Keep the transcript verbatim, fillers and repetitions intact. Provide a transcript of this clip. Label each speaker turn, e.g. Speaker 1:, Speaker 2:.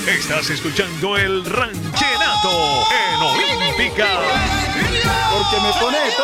Speaker 1: Estás escuchando el Ranchenato en Olímpica.
Speaker 2: Porque me pone de todo.